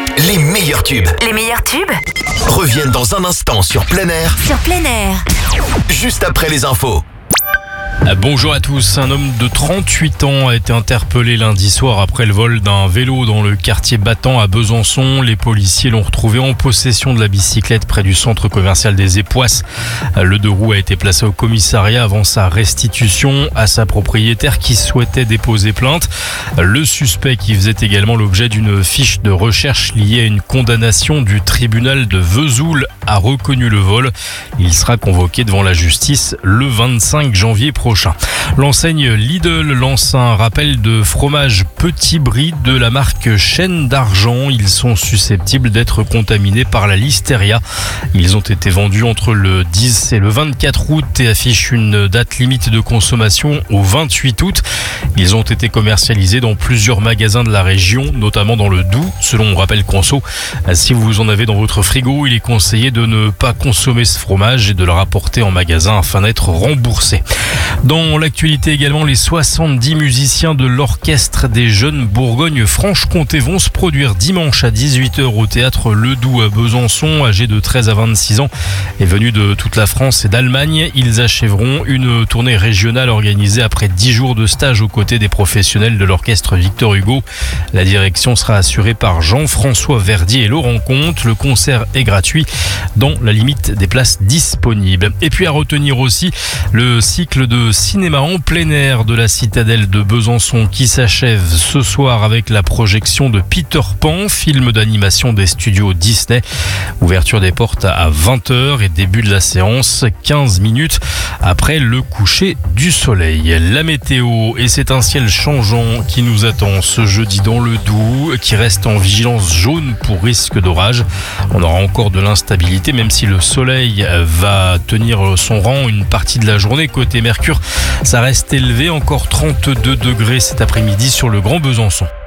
Les meilleurs tubes Les meilleurs tubes reviennent dans un instant sur Plein Air, sur Plein Air. juste après les infos. Bonjour à tous. Un homme de 38 ans a été interpellé lundi soir après le vol d'un vélo dans le quartier Battant à Besançon. Les policiers l'ont retrouvé en possession de la bicyclette près du centre commercial des Époisses. Le deux roues a été placé au commissariat avant sa restitution à sa propriétaire qui souhaitait déposer plainte. Le suspect, qui faisait également l'objet d'une fiche de recherche liée à une condamnation du tribunal de Vesoul, a reconnu le vol. Il sera convoqué devant la justice le 25 janvier prochain. L'enseigne Lidl lance un rappel de fromage Petit Brie de la marque Chaîne d'Argent. Ils sont susceptibles d'être contaminés par la listeria. Ils ont été vendus entre le 10 et le 24 août et affichent une date limite de consommation au 28 août. Ils ont été commercialisés dans plusieurs magasins de la région, notamment dans le Doubs, selon Rappel Conso. Si vous en avez dans votre frigo, il est conseillé de ne pas consommer ce fromage et de le rapporter en magasin afin d'être remboursé. Dans l'actualité également, les 70 musiciens de l'orchestre des Jeunes Bourgogne-Franche-Comté vont se produire dimanche à 18h au théâtre Le Doubs à Besançon. Âgés de 13 à 26 ans et venus de toute la France et d'Allemagne, ils achèveront une tournée régionale organisée après 10 jours de stage aux côtés des professionnels de l'orchestre Victor Hugo. La direction sera assurée par Jean-François Verdier et Laurent Comte. Le concert est gratuit dans la limite des places disponibles. Et puis à retenir aussi le cycle de cinéma en plein air de la citadelle de Besançon qui s'achève ce soir avec la projection de Peter Pan, film d'animation des studios Disney. Ouverture des portes à 20h et début de la séance 15 minutes après le coucher du soleil. La météo, et c'est un ciel changeant qui nous attend ce jeudi dans le Doubs, qui reste en vigilance jaune pour risque d'orage. On aura encore de l'instabilité, même si le soleil va tenir son rang une partie de la journée. Côté Mercure, ça reste élevé, encore 32 degrés cet après-midi sur le Grand Besançon.